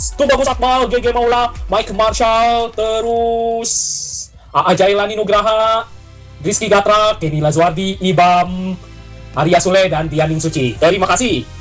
Tuh bagus Akmal, GG Maula, Mike Marshall, terus AA Jailani Nugraha, Rizky Gatra, Kenny Lazuardi, Ibam, Arya Sule, dan Dianing Suci. Terima kasih.